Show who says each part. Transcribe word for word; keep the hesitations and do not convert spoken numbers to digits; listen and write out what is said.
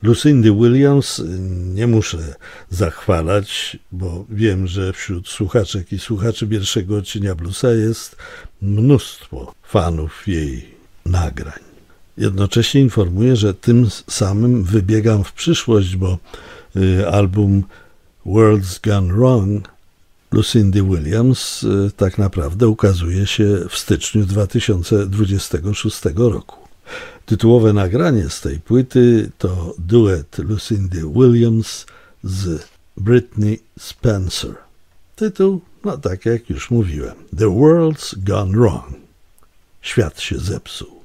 Speaker 1: Lucindy Williams nie muszę zachwalać, bo wiem, że wśród słuchaczek i słuchaczy pierwszego odcienia Bluesa jest mnóstwo fanów jej nagrań. Jednocześnie informuję, że tym samym wybiegam w przyszłość, bo album World's Gone Wrong Lucindy Williams tak naprawdę ukazuje się w styczniu dwa tysiące dwudziestego szóstego roku. Tytułowe nagranie z tej płyty to duet Lucindy Williams z Britney Spencer. Tytuł, no tak jak już mówiłem, The World's Gone Wrong. Świat się zepsuł.